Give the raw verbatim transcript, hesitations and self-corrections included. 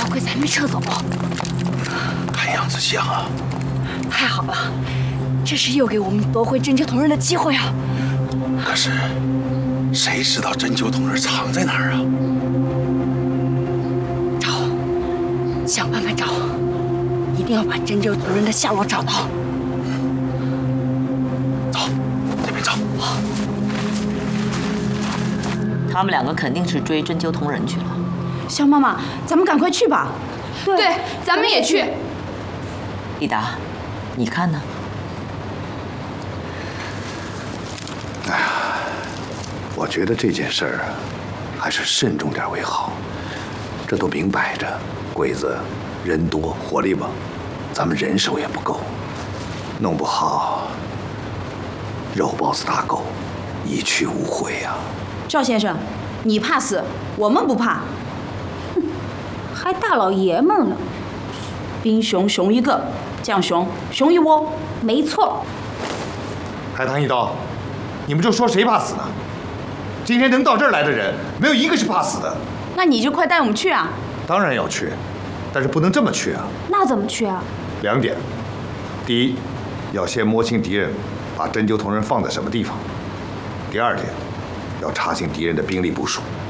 亏咱没撤走。 看样子像啊。 太好了，这是又给我们夺回针灸同人的机会啊！ 可是，谁知道针灸同人藏在哪儿啊？ 找，想办法找，一定要把针灸同人的下落找到。 走，这边走。 好。 他们两个肯定是追针灸同人去了。 肖妈妈，咱们赶快去吧。 对，对，咱们也去。 丽达，你看呢？ 哎呀，我觉得这件事儿还是慎重点为好。这都明摆着，鬼子人多火力猛，咱们人手也不够，弄不好肉包子打狗，一去无回呀。 赵先生，你怕死，我们不怕。哼，还大老爷们儿呢。兵熊熊一个，将熊熊一窝，没错。 海棠一刀，你们就说谁怕死呢？今天能到这儿来的人，没有一个是怕死的。 那你就快带我们去啊！ 当然要去，但是不能这么去啊。 那怎么去啊？ 两点，第一，要先摸清敌人把针灸同人放在什么地方；第二点，要查清敌人的兵力部署。